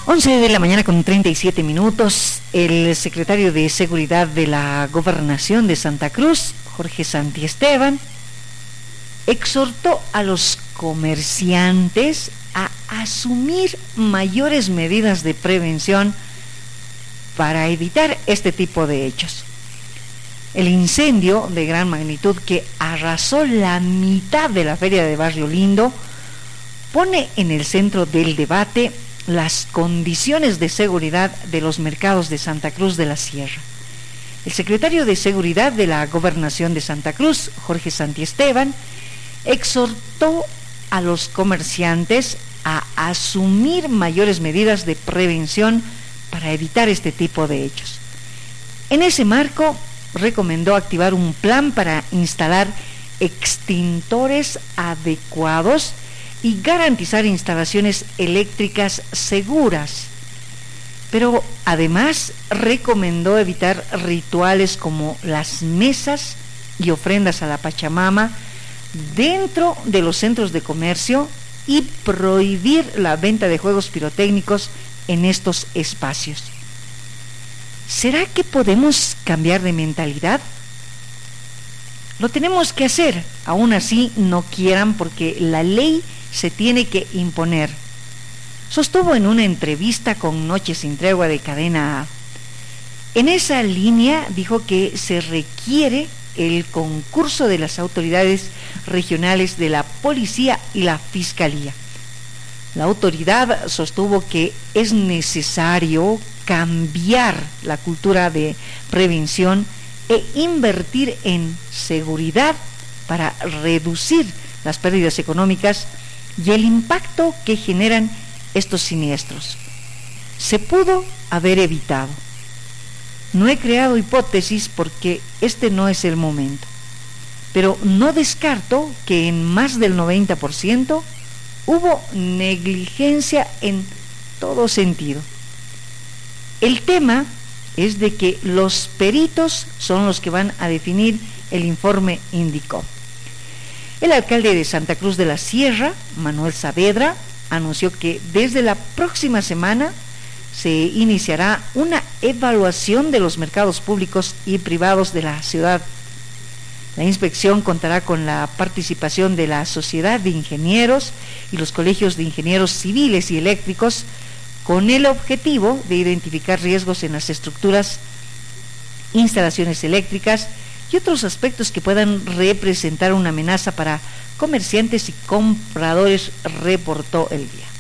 11 de la mañana con 37 minutos. El secretario de Seguridad de la Gobernación de Santa Cruz, Jorge Santiesteban, exhortó a los comerciantes a asumir mayores medidas de prevención para evitar este tipo de hechos. El incendio de gran magnitud que arrasó la mitad de la feria de Barrio Lindo pone en el centro del debate las condiciones de seguridad de los mercados de Santa Cruz de la Sierra. El secretario de Seguridad de la Gobernación de Santa Cruz, Jorge Santiesteban, exhortó a los comerciantes a asumir mayores medidas de prevención para evitar este tipo de hechos. En ese marco, recomendó activar un plan para instalar extintores adecuados y garantizar instalaciones eléctricas seguras. Pero además recomendó evitar rituales como las mesas y ofrendas a la Pachamama dentro de los centros de comercio y prohibir la venta de juegos pirotécnicos en estos espacios. ¿Será que podemos cambiar de mentalidad? Lo tenemos que hacer, aún así no quieran, porque la ley se tiene que imponer, sostuvo en una entrevista con Noche Sin Tregua de Cadena A. En esa línea dijo que se requiere el concurso de las autoridades regionales de la policía y la fiscalía. La autoridad sostuvo que es necesario cambiar la cultura de prevención e invertir en seguridad para reducir las pérdidas económicas y el impacto que generan estos siniestros. Se pudo haber evitado. No he creado hipótesis porque este no es el momento, pero no descarto que en más del 90% hubo negligencia en todo sentido. El tema es de que los peritos son los que van a definir el informe, indicó. El alcalde de Santa Cruz de la Sierra, Manuel Saavedra, anunció que desde la próxima semana se iniciará una evaluación de los mercados públicos y privados de la ciudad. La inspección contará con la participación de la Sociedad de Ingenieros y los colegios de ingenieros civiles y eléctricos, con el objetivo de identificar riesgos en las estructuras, instalaciones eléctricas y otros aspectos que puedan representar una amenaza para comerciantes y compradores, reportó el día.